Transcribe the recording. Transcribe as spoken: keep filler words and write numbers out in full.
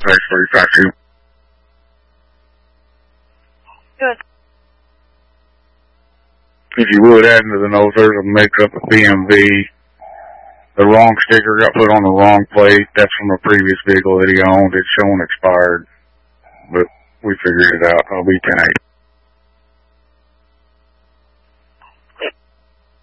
six three five two. Good. If you would add into the notes, there's a mix-up of P M V. The wrong sticker got put on the wrong plate. That's from a previous vehicle that he owned. It's showing expired. But we figured it out. I'll be ten eight.